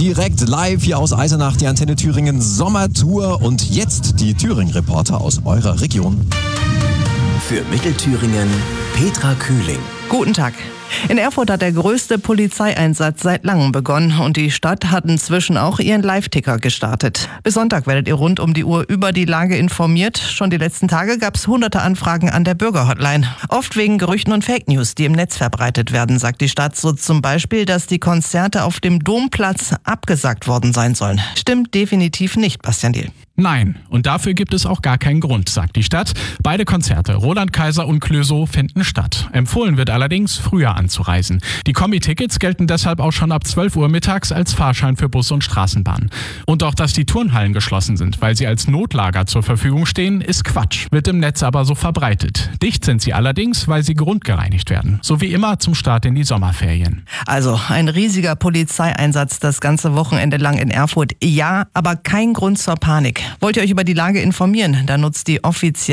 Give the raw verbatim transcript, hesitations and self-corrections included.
direkt live hier aus Eisenach, die Antenne Thüringen Sommertour. Und jetzt die Thüringen-Reporter aus eurer Region. Für Mittelthüringen Petra Kühling. Guten Tag. In Erfurt hat der größte Polizeieinsatz seit langem begonnen und die Stadt hat inzwischen auch ihren Live-Ticker gestartet. Bis Sonntag werdet ihr rund um die Uhr über die Lage informiert. Schon die letzten Tage gab es hunderte Anfragen an der Bürgerhotline. Oft wegen Gerüchten und Fake News, die im Netz verbreitet werden, sagt die Stadt. So zum Beispiel, dass die Konzerte auf dem Domplatz abgesagt worden sein sollen. Stimmt definitiv nicht, Bastian Diel. Nein, und dafür gibt es auch gar keinen Grund, sagt die Stadt. Beide Konzerte, Roland Kaiser und Clouseau, finden statt. Empfohlen wird allerdings, früher anzureisen. Die Kombi-Tickets gelten deshalb auch schon ab zwölf Uhr mittags als Fahrschein für Bus und Straßenbahn. Und auch, dass die Turnhallen geschlossen sind, weil sie als Notlager zur Verfügung stehen, ist Quatsch, wird im Netz aber so verbreitet. Dicht sind sie allerdings, weil sie grundgereinigt werden. So wie immer zum Start in die Sommerferien. Also ein riesiger Polizeieinsatz das ganze Wochenende lang in Erfurt. Ja, aber kein Grund zur Panik. Wollt ihr euch über die Lage informieren? Dann nutzt die offizielle